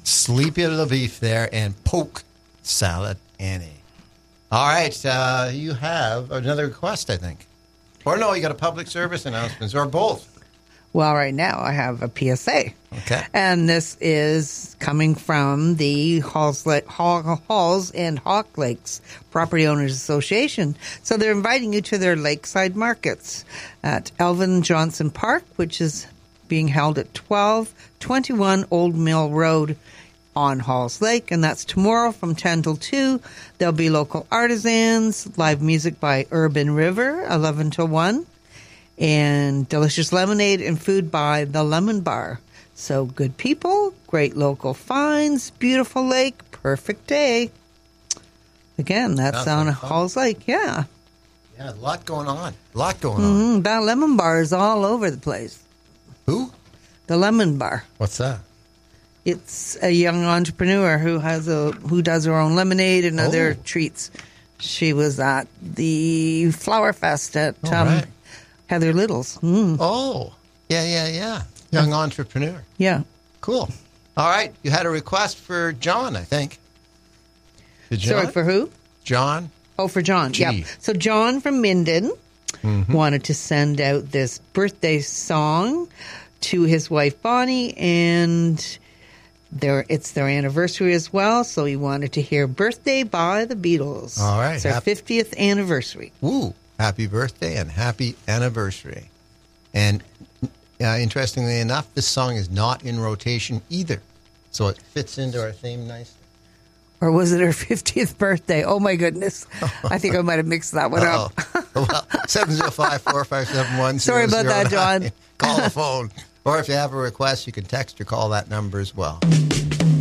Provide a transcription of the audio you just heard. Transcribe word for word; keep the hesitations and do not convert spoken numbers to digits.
Sleepy of the beef there and poke salad, Annie. All right, uh, you have another request, I think. Or no, you got a public service announcement, or both. Well, right now I have a P S A. Okay. And this is coming from the Halls, Hall, Halls and Hawk Lakes Property Owners Association. So they're inviting you to their lakeside markets at Elvin Johnson Park, which is being held at twelve twenty-one Old Mill Road on Halls Lake, and that's tomorrow from ten till two. There'll be local artisans, live music by Urban River, eleven till one, and delicious lemonade and food by the Lemon Bar. So good people, great local finds, beautiful lake, perfect day. Again, that's Sounds on like fun. Halls Lake, yeah. Yeah, a lot going on. A lot going on. Mm-hmm. That Lemon Bar is all over the place. Who? The Lemon Bar. What's that? It's a young entrepreneur who has a who does her own lemonade and other Oh. treats. She was at the Flower Fest at All um, right. Heather Little's. Mm. Oh, yeah, yeah, yeah. Young entrepreneur. Yeah. Cool. All right, you had a request for John, I think. Did John? Sorry, for who? John? Oh, for John. Gee. Yeah. So John from Minden Mm-hmm. wanted to send out this birthday song to his wife Bonnie, and their it's their anniversary as well. So he wanted to hear "Birthday" by the Beatles. All right. It's their Hap- fiftieth anniversary. Woo. Happy birthday and happy anniversary. And uh, interestingly enough, this song is not in rotation either. So it fits into our theme nicely. Or was it her fiftieth birthday? Oh, my goodness. I think I might have mixed that one up. Well, seven zero five, four five seven, one zero zero Sorry about that, John. Call the phone. Or if you have a request, you can text or call that number as well.